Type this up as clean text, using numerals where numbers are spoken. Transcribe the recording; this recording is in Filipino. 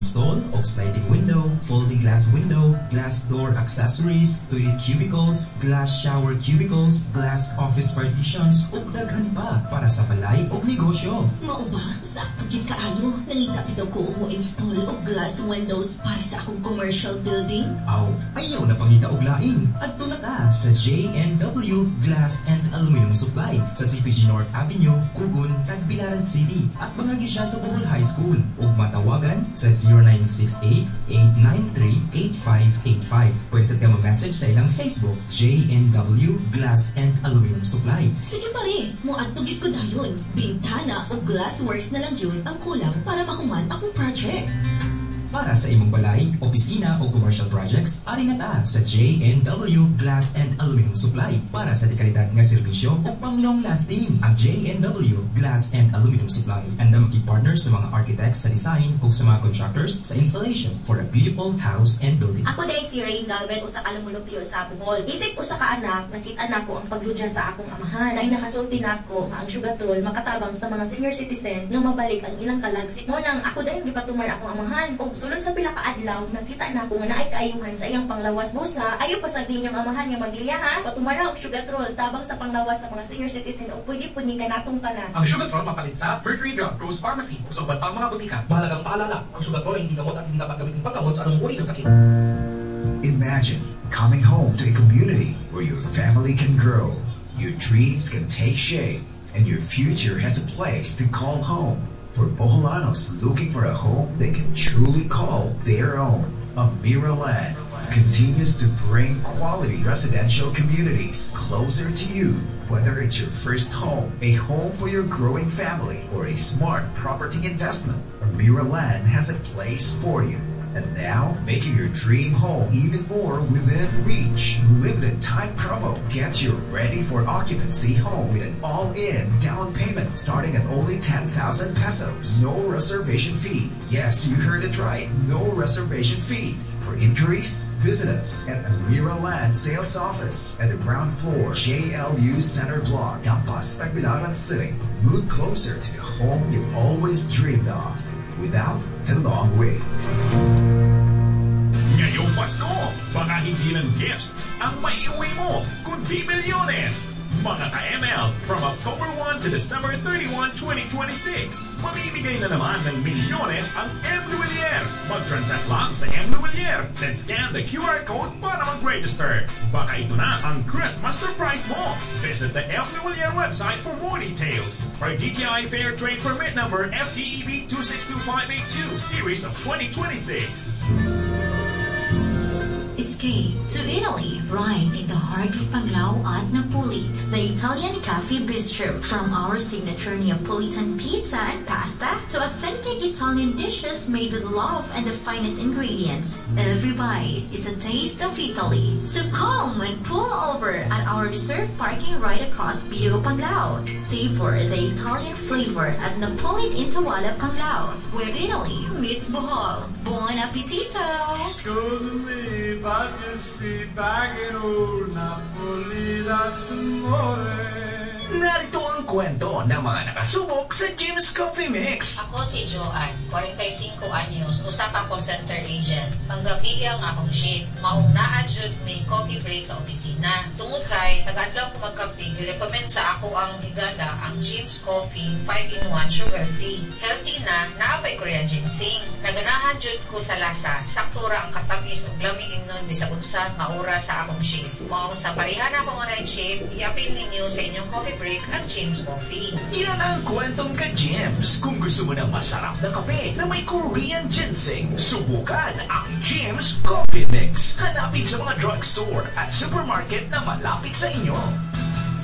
Stall o sliding window, folding glass window, glass door accessories, toilet cubicles, glass shower cubicles, glass office partitions, ug daghan pa para sa balay o negosyo. Mao ba? Sakto gid kaayo. Nangita bitaw ko mo install og glass windows para sa akong commercial building. Aw, ayaw na pangita og lain. Adto na ta sa J&W Glass and Aluminum Supply sa CPG North Avenue, Kugon, Tagbilaran City at bangagi siya sa Bohol High School ug matawagan sa 0968-893-8585. Pwede sa ka mag-message sa ilang Facebook, J&W Glass and Aluminum Supply. Sige pare, muadtog ko dayon. Bintana o glassworks na lang yun ang kulang para mahuman akong project. Para sa imong balay, opisina o commercial projects, ari na ta sa J&W Glass and Aluminum Supply para sa dekalidad nga serbisyo o pang long lasting. Ang J&W Glass and Aluminum Supply anda maki-partner sa mga architects sa design o sa mga contractors sa installation for a beautiful house and building. Ako dahil si Rain Galvin, usa ka lumulupyo sa Bohol. Isip usa ka anak, nakita nako ang pagludya sa akong amahan. Ay nakasulti nako ang sugatrol makatabang sa mga senior citizen nga mabalik ang ilang kalagsik. Mo nang ako dahil gipatumar akong amahan. O sulod sa pila ka adlaw, nakita nako nga naay kaayuhan sa iyang panglawas. Busa, ayo pasagdi niyang amahan nga magliya ha. Patumara og sugatrol tabang sa panglawas sa mga senior citizen o pwede po ni kanatong tanan. Ang sugatrol mapalit sa Mercury Drug Rose Pharmacy o sa pang mga butika. Mahalagang paalala, ang sugatrol ay hindi gamot at hindi dapat gamitin paggamot sa anong uri ng sakit. Imagine coming home to a community where your family can grow, your dreams can take shape, and your future has a place to call home. For Boholanos looking for a home they can truly call their own, Amiraland continues to bring quality residential communities closer to you. Whether it's your first home, a home for your growing family, or a smart property investment, Amiraland has a place for you. And now, making your dream home even more within reach. Limited time promo gets you ready for occupancy home with an all-in down payment starting at only 10,000 pesos. No reservation fee. Yes, you heard it right. No reservation fee. For inquiries, visit us at Amira Land Sales Office at the ground floor, JLU Center Block, Dampas, Tagbilaran City. Move closer to the home you've always dreamed of without the long wait. Ngayong Pasko, baka hindi ng gifts ang maiuwi mo, kundi milyones. Mga ka-ML, from October 1 to December 31, 2026, mamimigay na naman ng milyones ang M. Luwilier. Mag-transact lang sa M. Luwilier, then scan the QR code para mag-register. Baka ito na ang Christmas surprise mo. Visit the M. Luwilier website for more details. Our DTI Fair Trade Permit Number FTEB 262582, Series of 2026. Escape to Italy, right in the heart of Panglao at Napolit. The Italian Cafe Bistro. From our signature Neapolitan pizza and pasta to authentic Italian dishes made with love and the finest ingredients. Every bite is a taste of Italy. So come and pull over at our reserved parking right across Bio Panglao. Savor the Italian flavor at Napolit Intawala Panglao, where Italy meets Bohol. Buon appetito! Excuse me, but you see back in old Napoli, that's amore. Narito ang kwento ng mga nakasubok sa Jim's Coffee Mix. Ako si Joanne, 45 anyos, usapang call center agent. Panggabi ang akong shift, maong na-adjud may coffee break sa opisina. Tungod kay, tagadlaw ko magkape, recommend sa ako ang higala, ang Jim's Coffee 5-in-1 sugar-free. Healthy na, naapay Korean ginseng. Naganahan jud ko sa lasa, saktura ang katabis ug lami ingnon bisag unsa nga oras sa akong shift. Mao sa parehan ako nga night shift, i-apil ninyo sa inyong coffee break ang Jim's Coffee. Yan ang kwentong ka Jim's. Kung gusto mo ng masarap na kape na may Korean ginseng, subukan ang Jim's Coffee Mix. Hanapin sa mga drugstore at supermarket na malapit sa inyo.